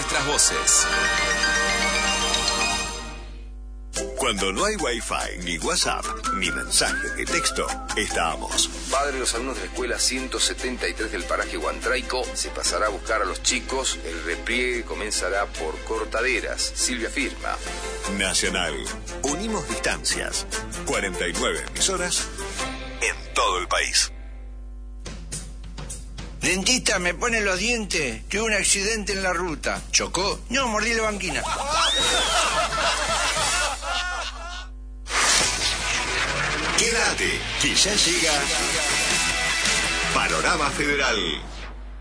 nuestras voces. Cuando no hay Wi-Fi, ni WhatsApp, ni mensajes de texto, estamos. Padre, los alumnos de la escuela 173 del paraje Huantraico se pasará a buscar a los chicos. El repliegue comenzará por Cortaderas. Silvia firma. Nacional. Unimos distancias. 49 emisoras en todo el país. Dentista, me pone los dientes. Tuve un accidente en la ruta. ¿Chocó? No, mordí la banquina. Quédate, que ya llega Panorama Federal.